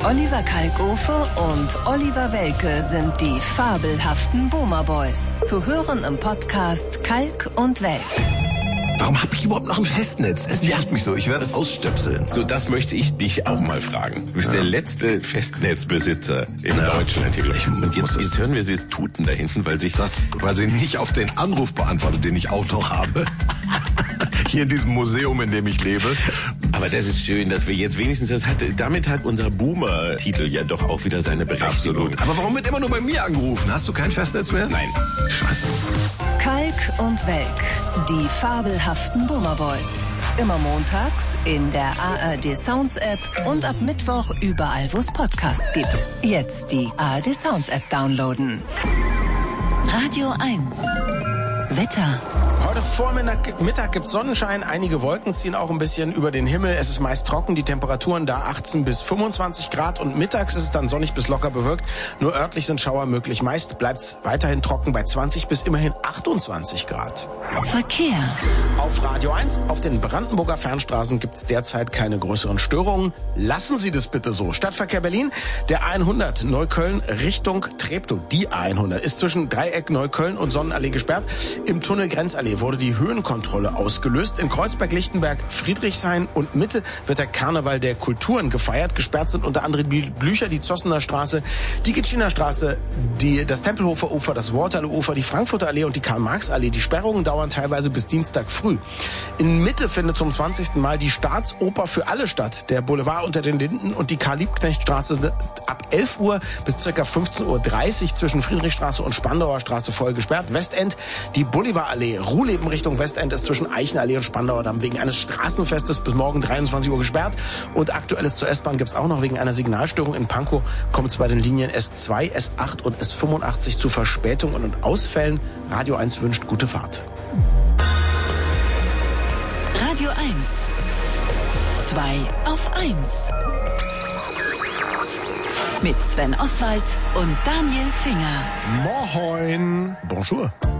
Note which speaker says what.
Speaker 1: Oliver Kalkofe und Oliver Welke sind die fabelhaften Boomer Boys. Zu hören im Podcast Kalk und Welk.
Speaker 2: Warum habe ich überhaupt noch ein Festnetz? Es nervt mich so, ich werde es ausstöpseln.
Speaker 3: So, das möchte ich dich auch mal fragen. Du bist der letzte Festnetzbesitzer in Deutschland hier. Und jetzt hören wir sie es tuten da hinten, weil sie nicht auf den Anruf beantwortet, den ich auch noch habe. Hier in diesem Museum, in dem ich lebe. Aber das ist schön, dass wir jetzt wenigstens damit hat unser Boomer-Titel ja doch auch wieder seine Berechtigung.
Speaker 2: Absolut. Aber warum wird immer nur bei mir angerufen? Hast du kein Festnetz mehr?
Speaker 3: Nein.
Speaker 2: Scheiße.
Speaker 1: Kalk und Welk, die fabelhaften Boomer Boys. Immer montags in der ARD Sounds App und ab Mittwoch überall, wo es Podcasts gibt. Jetzt die ARD Sounds App downloaden.
Speaker 4: Radio 1. Wetter.
Speaker 5: Heute Vormittag gibt es Sonnenschein, einige Wolken ziehen auch ein bisschen über den Himmel. Es ist meist trocken, die Temperaturen da 18 bis 25 Grad und mittags ist es dann sonnig bis locker bewölkt. Nur örtlich sind Schauer möglich. Meist bleibt es weiterhin trocken bei 20 bis immerhin 28 Grad.
Speaker 4: Verkehr.
Speaker 5: Auf Radio 1, auf den Brandenburger Fernstraßen gibt es derzeit keine größeren Störungen. Lassen Sie das bitte so. Stadtverkehr Berlin, der A100 Neukölln Richtung Treptow. Die A100 ist zwischen Dreieck Neukölln und Sonnenallee gesperrt. Im Tunnel Grenzallee wurde die Höhenkontrolle ausgelöst. In Kreuzberg, Lichtenberg, Friedrichshain und Mitte wird der Karneval der Kulturen gefeiert. Gesperrt sind unter anderem die Blücher, die Zossener Straße, die Gitschiner Straße, das Tempelhofer Ufer, das Waterloo-Ufer, die Frankfurter Allee und die Karl-Marx-Allee. Die Sperrungen dauern teilweise bis Dienstag früh. In Mitte findet zum 20. Mal die Staatsoper für alle statt. Der Boulevard unter den Linden und die Karl-Liebknecht-Straße sind ab 11 Uhr bis ca. 15.30 Uhr zwischen Friedrichstraße und Spandauer Straße voll gesperrt. Westend, die Bolivarallee, Ruhleben Richtung Westend ist zwischen Eichenallee und Spandauer Damm wegen eines Straßenfestes bis morgen 23 Uhr gesperrt. Und Aktuelles zur S-Bahn gibt's auch noch wegen einer Signalstörung in Pankow. Kommt es bei den Linien S2, S8 und S85 zu Verspätungen und Ausfällen. Radio 1 wünscht gute Fahrt.
Speaker 4: Radio 1. 2 auf 1. Mit Sven Oswald und Daniel Finger.
Speaker 5: Moin. Bonjour.